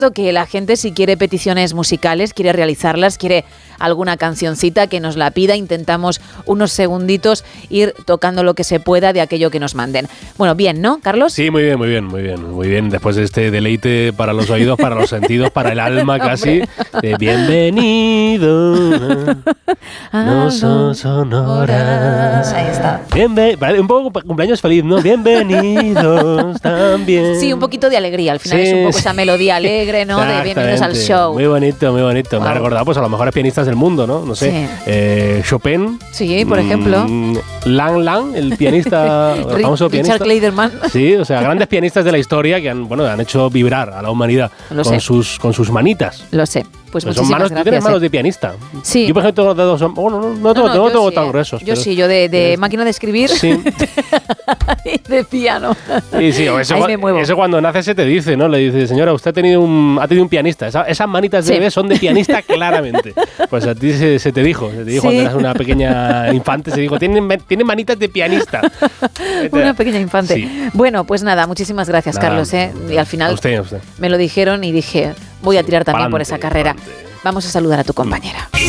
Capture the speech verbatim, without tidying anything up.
que la gente, si quiere peticiones musicales, quiere realizarlas, quiere alguna cancioncita, que nos la pida. Intentamos unos segunditos ir tocando lo que se pueda de aquello que nos manden. Bueno, bien, ¿no, Carlos? Sí, muy bien, muy bien, muy bien. Muy bien, después de este deleite para los oídos, para los sentidos, para el alma casi, de bienvenido. No son sonoras. Ahí está. Bienven- un poco cumpleaños feliz, ¿no? Bienvenidos también. Sí, un poquito de alegría. Al final Sí, es un poco sí. esa melodía alegre, ¿no? De bienvenidos al show. Muy bonito, muy bonito. Wow. Me ha recordado pues a los mejores pianistas del mundo, ¿no? No sé. Sí. Eh, Chopin. Sí, por ejemplo. Mm, Lang Lang, el pianista, el Ri- famoso pianista. Richard Clayderman. Sí, o sea, grandes pianistas de la historia que han, bueno, han hecho vibrar a la humanidad Lo con sé. sus, con sus manitas. Lo sé. Pues Pues son muchísimas manos, tú gracias. tienes manos eh. de pianista. Sí. Yo, por ejemplo, tengo los dedos, son- bueno, no, no, tengo, No, no, no yo tengo sí, tan eh. gruesos. Yo pero- sí, yo de, de Eh, máquina de escribir Sí. y de piano. Sí, sí, o eso, Ahí cua- me muevo. eso cuando nace se te dice, ¿no? Le dice, señora, usted ha tenido un, ha tenido un pianista. Esa- esas manitas de Sí. bebé son de pianista claramente. Pues a ti se, se te dijo, se te dijo Sí. cuando eras una pequeña infante, se dijo, tiene, tiene manitas de pianista. Una pequeña infante. Sí. Bueno, pues nada, muchísimas gracias, Nada, Carlos. ¿eh? Y al final a usted, a usted. me lo dijeron y dije, voy a tirar también por Pa'lante, esa carrera. pa'lante. Vamos a saludar a tu compañera.